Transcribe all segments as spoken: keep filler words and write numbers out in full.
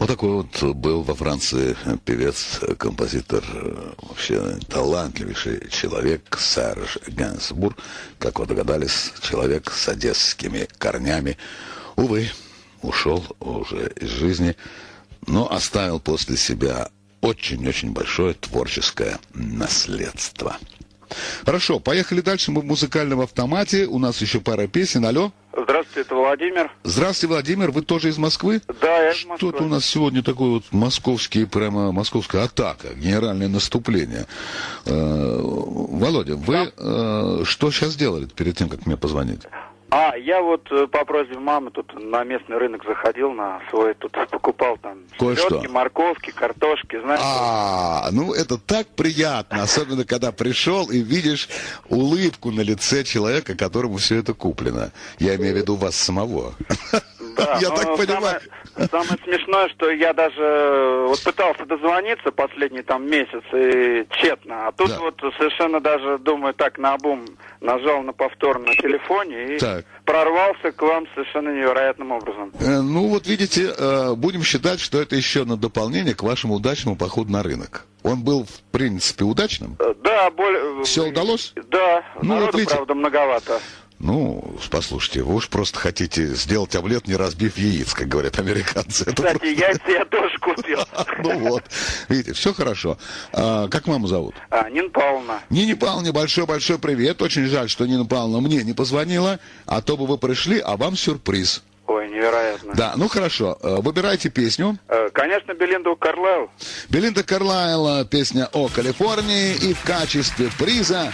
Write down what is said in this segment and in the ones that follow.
Вот такой вот был во Франции певец, композитор, вообще талантливейший человек Серж Генсбур, как вы догадались, человек с одесскими корнями. Увы, ушел уже из жизни, но оставил после себя очень-очень большое творческое наследство. Хорошо, поехали дальше. Мы в музыкальном автомате. У нас еще пара песен. Алло. Здравствуйте, это Владимир. Здравствуйте, Владимир. Вы тоже из Москвы? Да, я из Москвы. Что-то у нас сегодня такой вот московский, прямо московская атака, генеральное наступление. Э, Володя, вы да. э, что сейчас делали перед тем, как мне позвонить? А, я вот по просьбе мамы тут на местный рынок заходил, на свой, тут покупал там селедки, морковки, картошки, знаете. А, ну это так приятно, особенно когда пришел и видишь улыбку на лице человека, которому все это куплено. Я имею в виду вас самого. Да, я так понимаю. Самое, самое смешное, что я даже вот пытался дозвониться последний там месяц и тщетно, а тут да. вот совершенно даже, думаю, так наобум нажал на повтор на телефоне и так. прорвался к вам совершенно невероятным образом. Э, ну вот видите, э, будем считать, что это еще одно дополнение к вашему удачному походу на рынок. Он был, в принципе, удачным? Да, более... Все удалось? Да, ну, народу, вот видите... правда, многовато. Ну, послушайте, вы уж просто хотите сделать омлет, не разбив яиц, как говорят американцы. Кстати, просто... яйца я тоже купил. Ну вот, видите, все хорошо. А, как маму зовут? А, Нина Павловна. Нине Павловне большой-большой привет. Очень жаль, что Нина Павловна мне не позвонила, а то бы вы пришли, а вам сюрприз. Ой, невероятно. Да, ну хорошо, выбирайте песню. Конечно, Белинда Карлайл. Белинда Карлайл, песня о Калифорнии, и в качестве приза...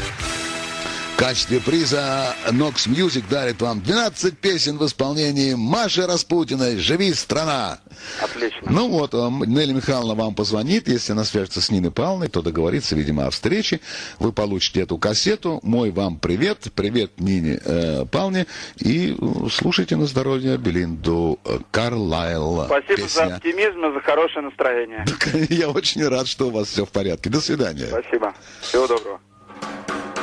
В качестве приза Nox Music дарит вам двенадцать песен в исполнении Маши Распутиной «Живи, страна». Отлично. Ну вот, Нелли Михайловна вам позвонит. Если она свяжется с Ниной Павловной, то договорится, видимо, о встрече. Вы получите эту кассету. Мой вам привет. Привет Нине э, Павловне. И слушайте на здоровье Белинду Карлайл. Спасибо Песня. за оптимизм и за хорошее настроение. Я очень рад, что у вас все в порядке. До свидания. Спасибо. Всего доброго.